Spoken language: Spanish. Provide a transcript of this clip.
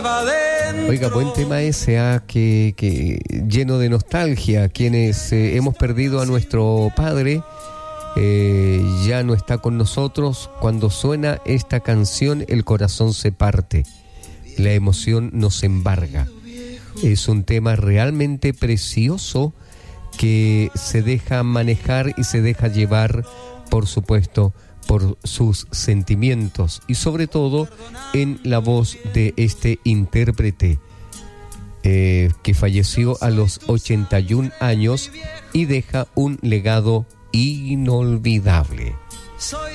Oiga, buen tema ese, que lleno de nostalgia. Quienes hemos perdido a nuestro padre, ya no está con nosotros. Cuando suena esta canción, el corazón se parte, la emoción nos embarga. Es un tema realmente precioso que se deja manejar y se deja llevar, por supuesto, por sus sentimientos y sobre todo en la voz de este intérprete que falleció a los 81 años y deja un legado inolvidable.